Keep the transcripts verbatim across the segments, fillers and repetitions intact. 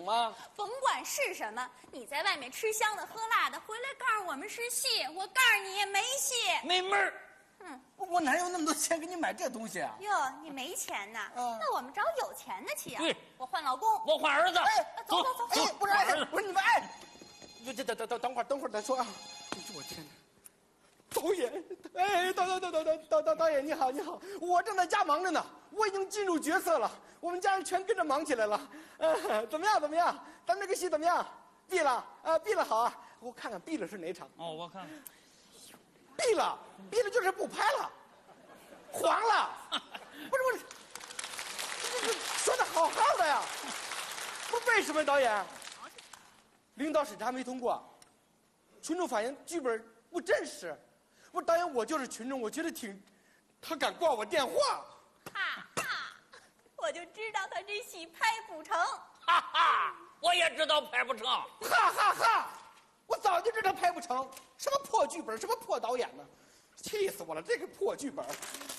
吗？ 甭管是什么，你在外面吃香的喝辣的，回来告诉我们是戏，我告诉你也没戏， 没门儿。 嗯， 我哪有那么多钱给你买这东西啊？ 哟，你没钱呐？ 嗯那我们找有钱的去啊。 对， 我换老公。 我换儿子。 哎， 走走走哎，不是，哎， 换儿子。 不是你们哎，等等等等等会儿，等会儿再说啊！哎呦我天哪！导演，哎，导导导导导导导导演你好你好，我正在家忙着呢，我已经进入角色了，我们家人全跟着忙起来了。呃，怎么样怎么样？咱们这个戏怎么样？闭了啊，闭了好啊！我看看闭了是哪场？ 哦，我看看。 闭了，闭了就是不拍了，黄了。不是不是，这这说的好好的呀，不是为什么导演？领导审查没通过，群众反映剧本不真实。不是导演，我就是群众，我觉得挺，他敢挂我电话。 哈哈，我就知道他这戏拍不成。 哈哈，我也知道拍不成。 哈哈哈！我早就知道拍不成，什么破剧本，什么破导演呢，气死我了！这个破剧本，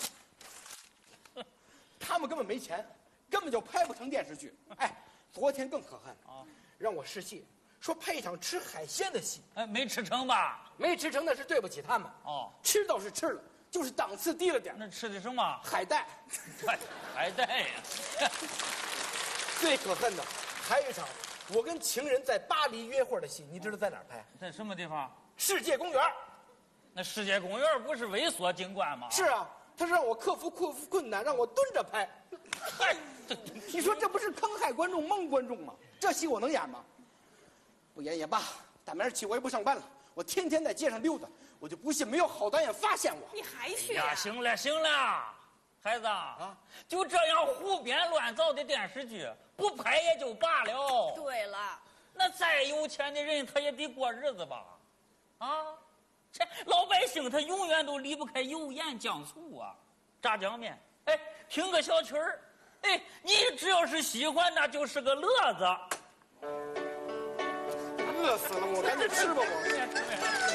他们根本没钱，根本就拍不成电视剧。哎，昨天更可恨啊，让我试戏，说拍一场吃海鲜的戏， 哎，没吃成吧？ 没吃成那是对不起他们。 哦， 吃倒是吃了，就是档次低了点。 那吃的什么？ 海带。 海海带呀。 最可恨的还有一场，我跟情人在巴黎约会的戏，你知道在哪儿拍？ 在什么地方？ 世界公园。 那世界公园不是猥琐景观吗？ 是啊，他是让我克服困困难，让我蹲着拍。嗨，你说这不是坑害观众、蒙观众吗？这戏我能演吗？不演也罢，打明儿起我也不上班了，我天天在街上溜达，我就不信没有好导演发现我。 你还去呀， 啊？ 行了行了，孩子啊，就这样胡编乱造的电视剧，不拍也就罢了。 对了， 那再有钱的人，他也得过日子吧？啊，这老百姓他永远都离不开油盐酱醋啊，炸酱面，哎，听个小曲儿，哎，你只要是喜欢，那就是个乐子。 饿死了，我赶紧吃吧我。